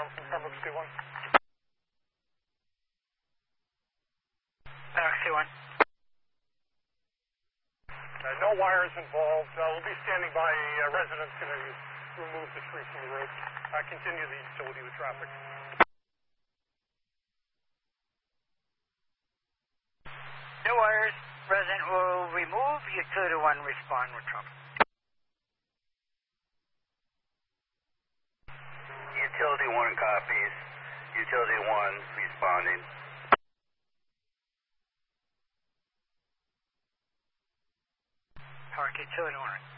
from Starbucks C1. Starbucks C1. No wires involved. We'll be standing by a resident going to remove the tree from the road. Continue the utility with traffic. No wires. Resident will remove. Utility 1 respond with trouble. Utility 1 copies. Utility 1 responding. Park Utility 1.